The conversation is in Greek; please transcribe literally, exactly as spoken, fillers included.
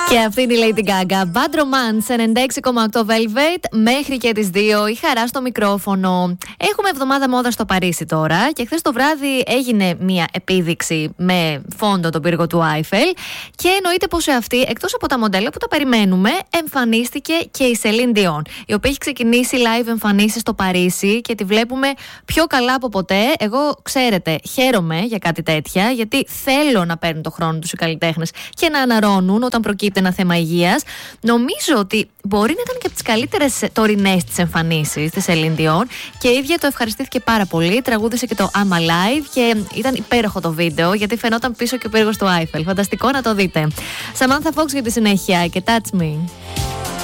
Και αυτή είναι η Lady Gaga. Bad Romance, ενενήντα έξι κόμμα οκτώ Velvet, μέχρι και τις δύο. Η Χαρά στο μικρόφωνο. Έχουμε εβδομάδα μόδα στο Παρίσι τώρα. Και χθες το βράδυ έγινε μια επίδειξη με φόντο τον πύργο του Άιφελ. Και εννοείται πως σε αυτή, εκτός από τα μοντέλα που τα περιμένουμε, εμφανίστηκε και η Celine Dion, η οποία έχει ξεκινήσει live εμφανίσεις στο Παρίσι και τη βλέπουμε πιο καλά από ποτέ. Εγώ, ξέρετε, χαίρομαι για κάτι τέτοια, γιατί θέλω να παίρνουν το χρόνο τους οι καλλιτέχνες και να αναρώνουν όταν προκύπτει ένα θέμα υγείας. Νομίζω ότι μπορεί να ήταν και από τις καλύτερες τωρινές της εμφανίσεις της Celine Dion και η ίδια το ευχαριστήθηκε πάρα πολύ. Τραγούδισε και το I'm Alive και ήταν υπέροχο το βίντεο, γιατί φαινόταν πίσω και ο πύργος του Άιφελ. Φανταστικό να το δείτε. Samantha Fox για τη συνέχεια και Touch Me.